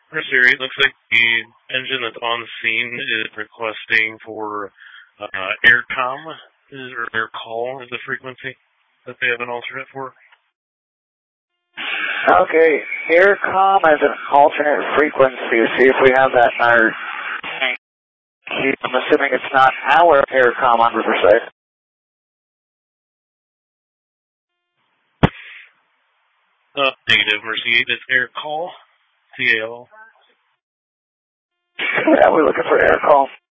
Siri, it looks like the engine that's on the scene is requesting for aircom or air call is the frequency that they have an alternate for. Okay, aircom as an alternate frequency. See if we have that in our. I'm assuming it's not our aircom on Riverside. Negative, Mercy 8. It's air call. CAL. Yeah, we're looking for air call.